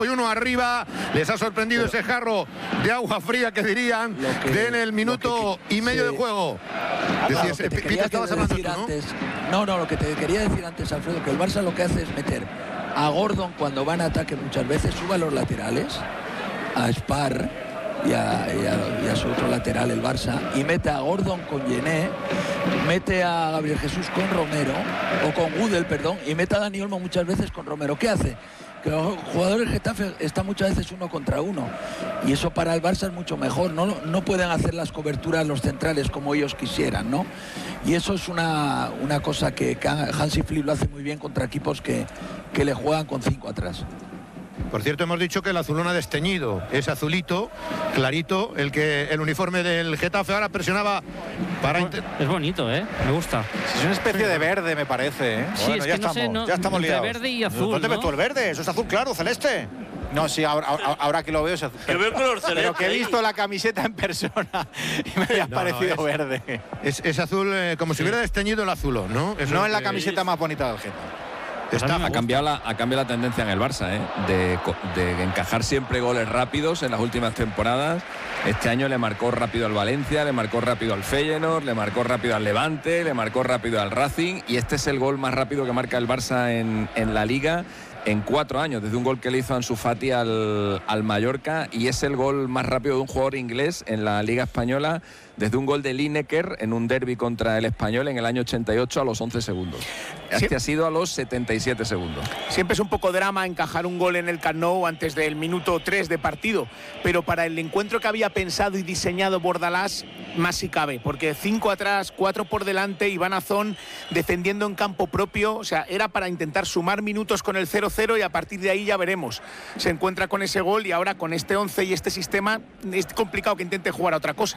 y uno arriba. Les ha sorprendido ese jarro de agua fría que dirían en el minuto y medio de juego. Pita, estabas hablando tú, ¿no? No, lo que te quería decir antes, Alfredo, que el Barça lo que hace es meter a Gordon cuando va en ataque muchas veces, sube a los laterales, a Spar y a su otro lateral, el Barça, y mete a Gordon con Yené, mete a Gabriel Jesús con Romero, o con Gudel, perdón, y mete a Dani Olmo muchas veces con Romero. ¿Qué hace? Que los jugadores del Getafe están muchas veces 1 contra 1 y eso para el Barça es mucho mejor. No pueden hacer las coberturas los centrales como ellos quisieran, ¿no? Y eso es una cosa que Hansi Flick lo hace muy bien contra equipos que le juegan con 5 atrás. Por cierto, hemos dicho que el azulón ha desteñido, es azulito, clarito, el uniforme del Getafe. Ahora presionaba para... Es bonito, me gusta. Es una especie de verde, me parece, Sí, bueno, es que ya estamos liados. Verde y azul, ¿Dónde ves tú el verde? Eso es azul claro, celeste. No, sí, ahora que lo veo es azul. Yo veo color celeste. Pero que he visto la camiseta en persona y me había parecido verde. Es azul, como si hubiera desteñido el azulón, ¿no? Eso no es la camiseta más bonita del Getafe. Ha cambiado la tendencia en el Barça, de encajar siempre goles rápidos en las últimas temporadas. Este año le marcó rápido al Valencia, le marcó rápido al Feyenoord, le marcó rápido al Levante, le marcó rápido al Racing, y este es el gol más rápido que marca el Barça en la Liga en 4 años, desde un gol que le hizo Ansu Fati al Mallorca, y es el gol más rápido de un jugador inglés en la Liga Española, desde un gol de Lineker en un derbi contra el Español en el año 88 a los 11 segundos. Este ha sido a los 77 segundos. Siempre es un poco drama encajar un gol en el Camp Nou antes del minuto 3 de partido, pero para el encuentro que había pensado y diseñado Bordalás, más si cabe, porque 5 atrás, 4 por delante, y Van Azón defendiendo en campo propio, o sea, era para intentar sumar minutos con el 0-0 y a partir de ahí ya veremos. Se encuentra con ese gol y ahora con este 11 y este sistema es complicado que intente jugar a otra cosa.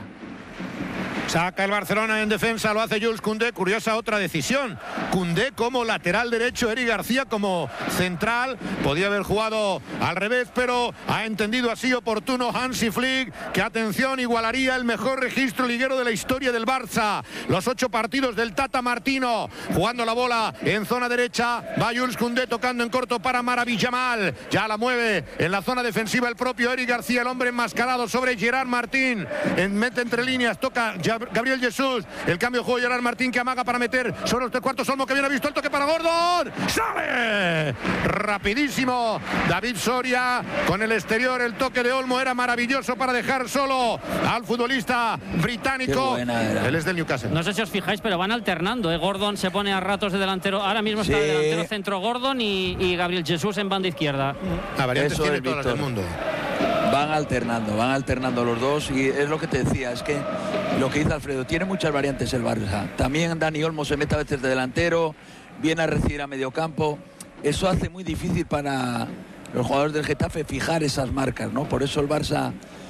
Saca el Barcelona en defensa, lo hace Jules Koundé. Curiosa otra decisión. Koundé como lateral derecho, Eric García como central. Podía haber jugado al revés, pero ha entendido así oportuno Hansi Flick que, atención, igualaría el mejor registro liguero de la historia del Barça. Los 8 partidos del Tata Martino. Jugando la bola en zona derecha, va Jules Koundé tocando en corto para Maravillamal. Ya la mueve en la zona defensiva el propio Eric García, el hombre enmascarado sobre Gerard Martín. Mete entre líneas, toca Gabriel Jesús, el cambio de juego Gerard Martín que amaga para meter sobre los 3/4. Olmo, que viene visto el toque para Gordon, ¡sale! Rapidísimo David Soria con el exterior, el toque de Olmo era maravilloso para dejar solo al futbolista británico. Él es del Newcastle. No sé si os fijáis, pero van alternando, Gordon se pone a ratos de delantero, ahora mismo está de delantero centro Gordon y Gabriel Jesús en banda izquierda. La variante tiene todas las del mundo. Van alternando los dos, y es lo que te decía, es que lo que dice Alfredo, tiene muchas variantes el Barça. También Dani Olmo se mete a veces de delantero, viene a recibir a medio campo. Eso hace muy difícil para los jugadores del Getafe fijar esas marcas, ¿no? Por eso el Barça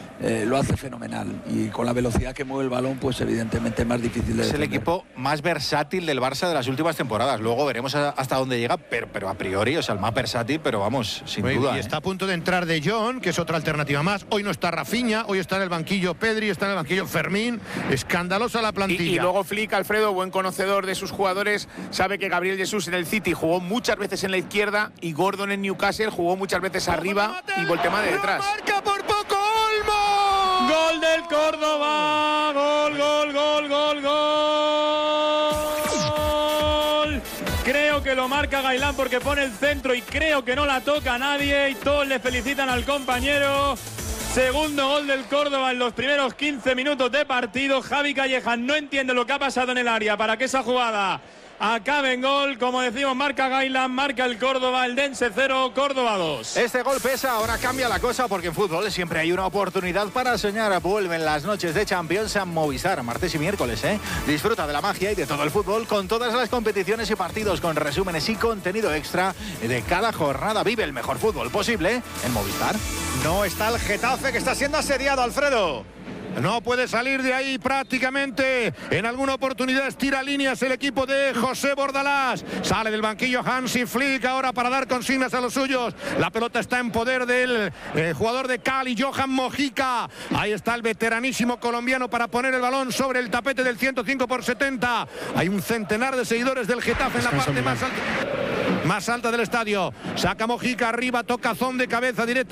lo hace fenomenal, y con la velocidad que mueve el balón, pues evidentemente es más difícil de defender. Es el equipo más versátil del Barça de las últimas temporadas. Luego veremos hasta dónde llega, pero a priori, o sea, el más versátil, pero vamos, sin duda. Y está a punto de entrar De Jong, que es otra alternativa más. Hoy no está Rafinha, hoy está en el banquillo Pedri, está en el banquillo Fermín. Escandalosa la plantilla. Y luego Flick, Alfredo, buen conocedor de sus jugadores, sabe que Gabriel Jesús en el City jugó muchas veces en la izquierda y Gordon en Newcastle jugó muchas veces arriba y Voltemá de detrás. ¡Marca por poco Olmo! Gol del Córdoba, gol. Creo que lo marca Gailán porque pone el centro y creo que no la toca a nadie y todos le felicitan al compañero. Segundo gol del Córdoba en los primeros 15 minutos de partido. Javi Calleja no entiende lo que ha pasado en el área para que esa jugada acabe en gol. Como decimos, marca Gailán, marca el Córdoba, el Dense 0, Córdoba 2. Este gol pesa, ahora cambia la cosa porque en fútbol siempre hay una oportunidad para soñar. Vuelven las noches de Champions a Movistar, martes y miércoles, Disfruta de la magia y de todo el fútbol con todas las competiciones y partidos, con resúmenes y contenido extra de cada jornada. Vive el mejor fútbol posible en Movistar. No está el Getafe, que está siendo asediado, Alfredo. No puede salir de ahí prácticamente. En alguna oportunidad estira líneas el equipo de José Bordalás. Sale del banquillo Hansi Flick ahora para dar consignas a los suyos. La pelota está en poder del jugador de Cali, Johan Mojica. Ahí está el veteranísimo colombiano para poner el balón sobre el tapete del 105/70. Hay un centenar de seguidores del Getafe en la parte más alta del estadio. Saca Mojica arriba, tocazón de cabeza directa.